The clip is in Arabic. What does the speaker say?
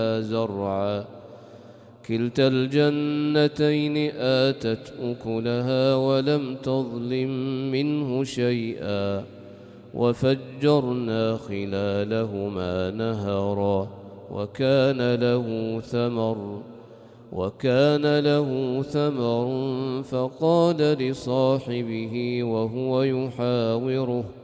زرعا كلتا الجنتين آتت أكلها ولم تظلم منه شيئا وفجرنا خلالهما نهرا وكان له ثمر فقال لصاحبه وهو يحاوره